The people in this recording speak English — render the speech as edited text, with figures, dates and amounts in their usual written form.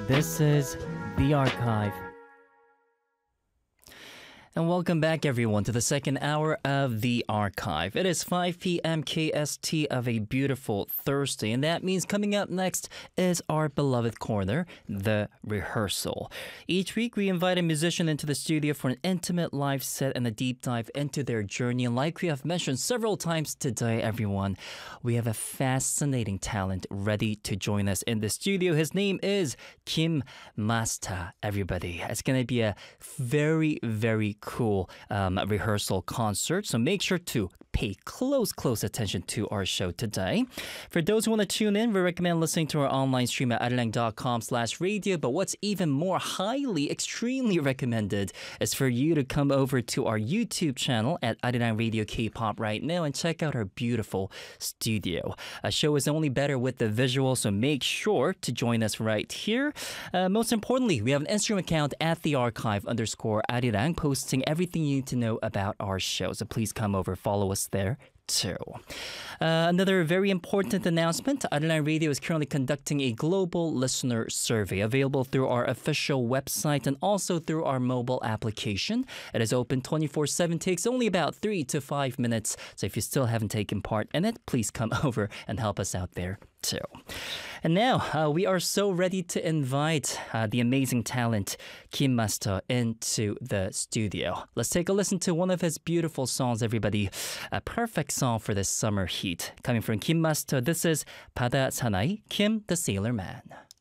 This is The Archive. And welcome back, everyone, to the second hour of The Archive. It is 5 p.m. KST of a beautiful Thursday, and that means coming up next is our beloved corner, The Rehearsal. Each week, we invite a musician into the studio for an intimate live set and a deep dive into their journey. And like we have mentioned several times today, everyone, we have a fascinating talent ready to join us in the studio. His name is Kim Masta, everybody. It's going to be a very, very cool rehearsal concert, so make sure to pay close attention to our show today. For those who want to tune in, we recommend listening to our online stream at arirang.com/radio, but what's even more highly, extremely recommended is for you to come over to our YouTube channel at Arirang Radio K-Pop right now and check out our beautiful studio. A show is only better with the visual, so make sure to join us right here. Most importantly, we have an Instagram account at @thearchive_Arirang posting everything you need to know about our show, so please come over, follow us there too. Another very important announcement. Arirang Radio is currently conducting a global listener survey available through our official website and also through our mobile application. It is open 24/7, takes only about 3 to 5 minutes. So if you still haven't taken part in it, please come over and help us out there too. And now we are so ready to invite the amazing talent Kim Masta into the studio. Let's take a listen to one of his beautiful songs, everybody. A perfect song for this summer heat. Coming from Kim Masta, this is 바다 사나이, Kim the Sailor Man.